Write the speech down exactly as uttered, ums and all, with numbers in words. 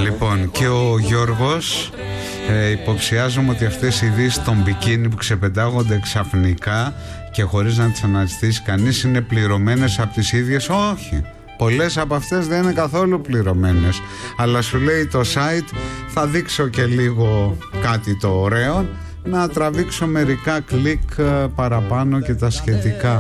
Λοιπόν, και ο Γιώργος, ε, υποψιάζομαι ότι αυτές οι ειδήσεις των μπικίνι που ξεπετάγονται ξαφνικά και χωρίς να τις αναζητήσει κανείς είναι πληρωμένες από τις ίδιες. Όχι, πολλές από αυτές δεν είναι καθόλου πληρωμένες, αλλά σου λέει το site, θα δείξω και λίγο κάτι το ωραίο, να τραβήξω μερικά κλικ παραπάνω και τα σχετικά.